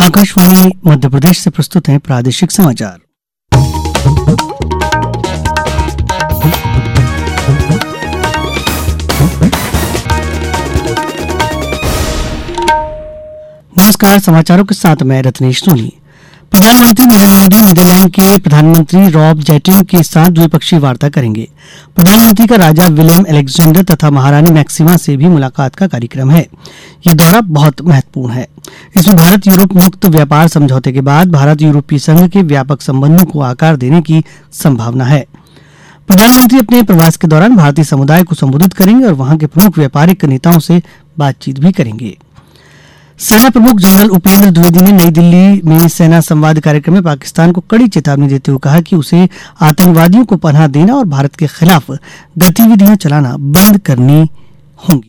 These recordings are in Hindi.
आकाशवाणी मध्य प्रदेश से प्रस्तुत हैं प्रादेशिक समाचार। नमस्कार, समाचारों के साथ मैं रत्नेश सोनी। प्रधानमंत्री नरेंद्र मोदी नीदरलैंड के प्रधानमंत्री रॉब जेटिंग के साथ द्विपक्षीय वार्ता करेंगे। प्रधानमंत्री का राजा विलेम अलेक्जेंडर तथा महारानी मैक्सिमा से भी मुलाकात का कार्यक्रम है। ये दौरा बहुत महत्वपूर्ण है। इसमें भारत यूरोप मुक्त व्यापार समझौते के बाद भारत यूरोपीय संघ के व्यापक संबंधों को आकार देने की संभावना है। प्रधानमंत्री अपने प्रवास के दौरान भारतीय समुदाय को संबोधित करेंगे और वहां के प्रमुख व्यापारिक नेताओं से बातचीत भी करेंगे। सेना प्रमुख जनरल उपेंद्र द्विवेदी ने नई दिल्ली में सेना संवाद कार्यक्रम में पाकिस्तान को कड़ी चेतावनी देते हुए कहा कि उसे आतंकवादियों को पनाह देना और भारत के खिलाफ गतिविधियां चलाना बंद करनी होंगी।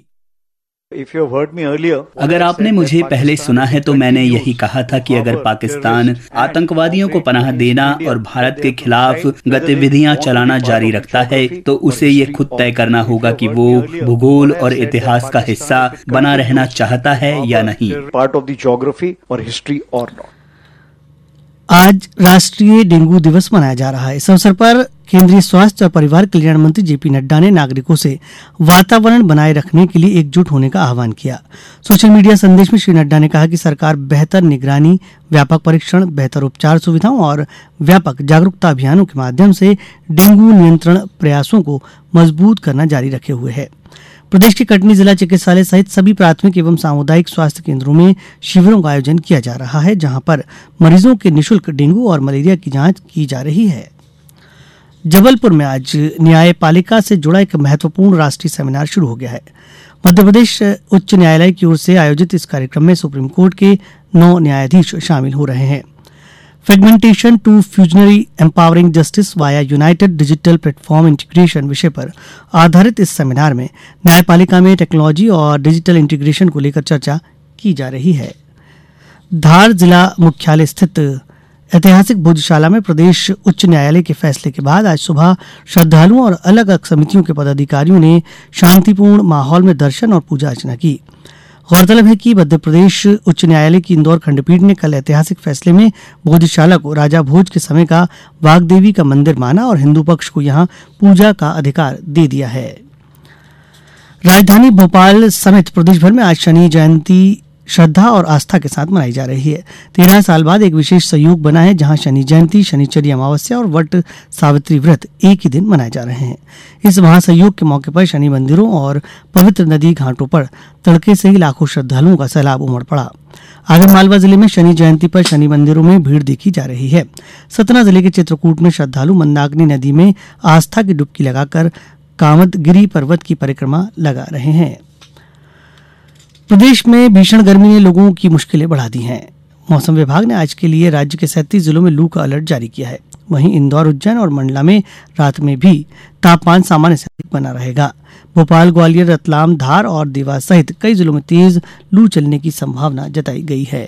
अगर आपने मुझे पहले सुना है तो मैंने यही कहा था कि अगर पाकिस्तान आतंकवादियों को पनाह देना और भारत के खिलाफ गतिविधियां चलाना जारी रखता है तो उसे ये खुद तय करना होगा कि वो भूगोल और इतिहास का हिस्सा बना रहना चाहता है या नहीं। आज राष्ट्रीय डेंगू दिवस मनाया जा रहा है। इस अवसर पर केंद्रीय स्वास्थ्य और परिवार कल्याण मंत्री जेपी नड्डा ने नागरिकों से वातावरण बनाए रखने के लिए एकजुट होने का आह्वान किया। सोशल मीडिया संदेश में श्री नड्डा ने कहा कि सरकार बेहतर निगरानी, व्यापक परीक्षण, बेहतर उपचार सुविधाओं और व्यापक जागरूकता अभियानों के माध्यम से डेंगू नियंत्रण प्रयासों को मजबूत करना जारी रखे हुए है। प्रदेश के कटनी जिला चिकित्सालय सहित सभी प्राथमिक एवं सामुदायिक स्वास्थ्य केंद्रों में शिविरों का आयोजन किया जा रहा है, जहां पर मरीजों के निःशुल्क डेंगू और मलेरिया की जांच की जा रही है। जबलपुर में आज न्यायपालिका से जुड़ा एक महत्वपूर्ण राष्ट्रीय सेमिनार शुरू हो गया है। मध्य प्रदेश उच्च न्यायालय की ओर से आयोजित इस कार्यक्रम में सुप्रीम कोर्ट के 9 न्यायाधीश शामिल हो रहे हैं। Fragmentation to फ्यूजनरी empowering justice via United digital platform integration विषय पर आधारित इस सेमिनार में न्यायपालिका में टेक्नोलॉजी और डिजिटल इंटीग्रेशन को लेकर चर्चा की जा रही है। धार जिला मुख्यालय स्थित ऐतिहासिक भोजशाला में प्रदेश उच्च न्यायालय के फैसले के बाद आज सुबह श्रद्धालुओं और अलग अलग समितियों के पदाधिकारियों ने शांतिपूर्ण माहौल में दर्शन और पूजा अर्चना की। गौरतलब है कि मध्य प्रदेश उच्च न्यायालय की इंदौर खंडपीठ ने कल ऐतिहासिक फैसले में भोजशाला को राजा भोज के समय का वाग्देवी का मंदिर माना और हिंदू पक्ष को यहां पूजा का अधिकार दे दिया है। राजधानी भोपाल समेत प्रदेश भर में आज शनि जयंती श्रद्धा और आस्था के साथ मनाई जा रही है। 13 साल बाद एक विशेष संयोग बना है, जहां शनि जयंती, शनिचरी अमावस्या और वट सावित्री व्रत एक ही दिन मनाए जा रहे हैं। इस महासंयोग के मौके पर शनि मंदिरों और पवित्र नदी घाटों पर तड़के से ही लाखों श्रद्धालुओं का सैलाब उमड़ पड़ा। आगरमालवा जिले में शनि जयंती पर शनि मंदिरों में भीड़ देखी जा रही है। सतना जिले के चित्रकूट में श्रद्धालु मंदाकिनी नदी में आस्था की डुबकी लगाकर कामदगिरी पर्वत की परिक्रमा लगा रहे हैं। प्रदेश में भीषण गर्मी ने लोगों की मुश्किलें बढ़ा दी हैं। मौसम विभाग ने आज के लिए राज्य के 37 जिलों में लू का अलर्ट जारी किया है। वहीं इंदौर, उज्जैन और मंडला में रात में भी तापमान सामान्य से अधिक बना रहेगा। भोपाल, ग्वालियर, रतलाम, धार और देवास सहित कई जिलों में तेज लू चलने की संभावना जताई गई है।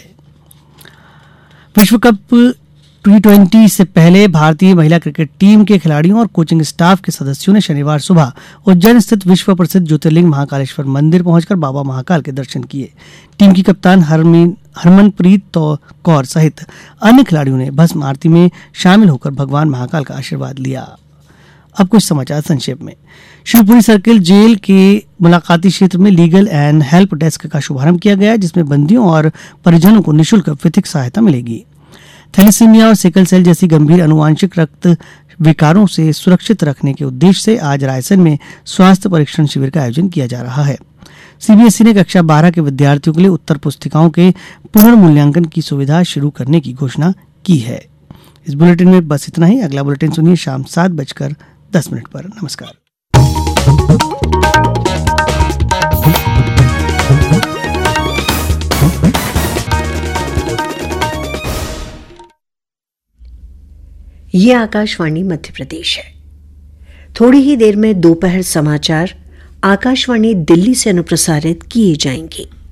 विश्व कप T20 से पहले भारतीय महिला क्रिकेट टीम के खिलाड़ियों और कोचिंग स्टाफ के सदस्यों ने शनिवार सुबह उज्जैन स्थित विश्व प्रसिद्ध ज्योतिर्लिंग महाकालेश्वर मंदिर पहुंचकर बाबा महाकाल के दर्शन किए। टीम की कप्तान हरमनप्रीत कौर सहित अन्य खिलाड़ियों ने भस्म आरती में शामिल होकर भगवान महाकाल का आशीर्वाद लिया। अब कुछ समाचार संक्षेप में। शिवपुरी सर्किल जेल के मुलाकाती क्षेत्र में लीगल एंड हेल्प डेस्क का शुभारंभ किया गया, जिसमें बंदियों और परिजनों को निःशुल्क विधिक सहायता मिलेगी। थैलेसीमिया और सिकल सेल जैसी गंभीर अनुवांशिक रक्त विकारों से सुरक्षित रखने के उद्देश्य से आज रायसेन में स्वास्थ्य परीक्षण शिविर का आयोजन किया जा रहा है। सीबीएसई ने कक्षा 12 के विद्यार्थियों के लिए उत्तर पुस्तिकाओं के पुनर्मूल्यांकन की सुविधा शुरू करने की घोषणा की है। इस बुलेटिन में बस इतना ही। अगला बुलेटिन सुनिए शाम 7:10 पर। नमस्कार। ये आकाशवाणी मध्य प्रदेश है। थोड़ी ही देर में दोपहर समाचार आकाशवाणी दिल्ली से अनुप्रसारित किए जाएंगे।